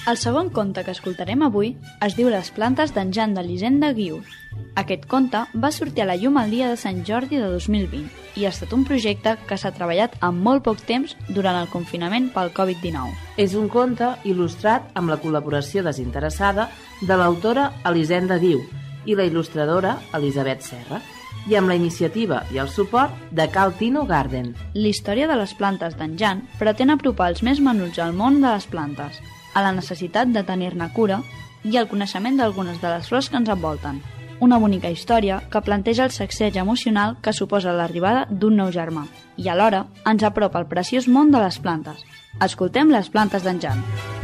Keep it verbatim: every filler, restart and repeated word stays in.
El segon conte que escoltarem avui es diu Les plantes d'en Jan d'Elisenda Guiu. Aquest conte va sortir a la llum el dia de Sant Jordi de dos mil vint i ha estat un projecte que s'ha treballat en molt poc temps durant el confinament pel covid dinou. És un conte il·lustrat amb la col·laboració desinteressada de l'autora Elisenda Guiu i la il·lustradora Elisabet Serra, i amb la iniciativa i el suport de Cal Tino Garden. La història de les plantes d'en Jan pretén apropar els més menuts al món de les plantes, a la necessitat de tenir-ne cura i al coneixement d'algunes de les flors que ens envolten. Una bonica història que planteja el sacseig emocional que suposa l'arribada d'un nou germà i alhora ens apropa al preciós món de les plantes. Escoltem Les plantes d'en Jan.